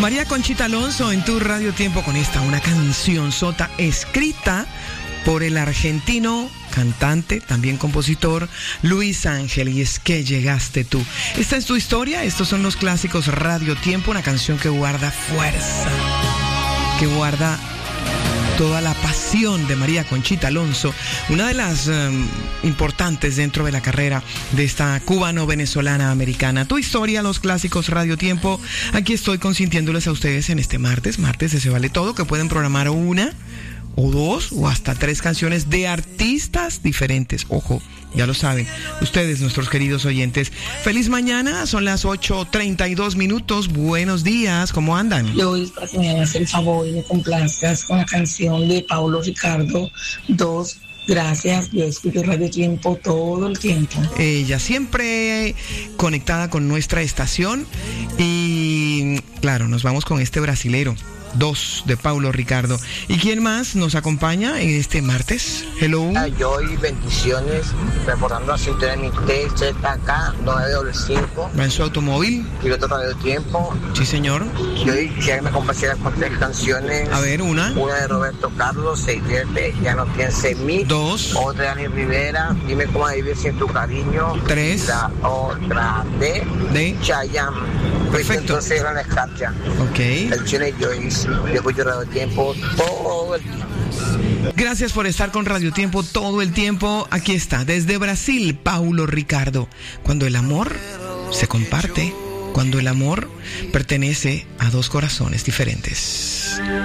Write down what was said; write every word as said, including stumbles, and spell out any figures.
María Conchita Alonso en tu Radio Tiempo con esta, una canción sota escrita por el argentino cantante, también compositor, Luis Ángel, y es que llegaste tú. Esta es tu historia, estos son los clásicos Radio Tiempo, una canción que guarda fuerza, que guarda toda la pasión de María Conchita Alonso, una de las um, importantes dentro de la carrera de esta cubano-venezolana americana. Tu historia, los clásicos Radio Tiempo. Aquí estoy consintiéndoles a ustedes en este martes, martes de Se Vale Todo, que pueden programar una o dos o hasta tres canciones de artistas diferentes. Ojo, ya lo saben ustedes, nuestros queridos oyentes. Feliz mañana, son las ocho treinta y dos minutos. Buenos días, ¿cómo andan? Luis, para que me hagas el favor y me complazcas con la canción de Paulo Ricardo, Dos. Gracias, yo escucho Radio Tiempo todo el tiempo. Ella siempre conectada con nuestra estación. Y claro, nos vamos con este brasilero, Dos, de Paulo Ricardo. ¿Y quién más nos acompaña en este martes? Hello. Yo y bendiciones, reportando así de mi T Z K nueve doble cinco. ¿Va en su automóvil? Piloto Radio Tiempo. Sí, señor. Yo quisiera que me complaciera con tres canciones. A ver, una. Una de Roberto Carlos, Se divierte, Ya no piense en mí. Dos. Otra de Ani Rivera, Dime cómo vivir sin tu cariño. Tres. La otra de, de Chayanne. Perfecto. Entonces era la escarcha. Ok. El chino y yo, yo escucho Radio Tiempo todo el tiempo. Gracias por estar con Radio Tiempo todo el tiempo. Aquí está, desde Brasil, Paulo Ricardo. Cuando el amor se comparte, cuando el amor pertenece a dos corazones diferentes.